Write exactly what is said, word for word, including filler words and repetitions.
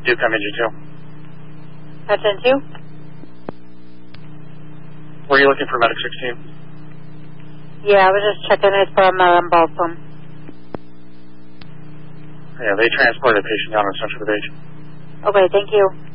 Duke, I'm in G two. That's in two? Were you looking for Medic sixteen? Yeah, I was just checking it from um, Balsam. Yeah, they transported a patient down on Central Beach. Okay, thank you.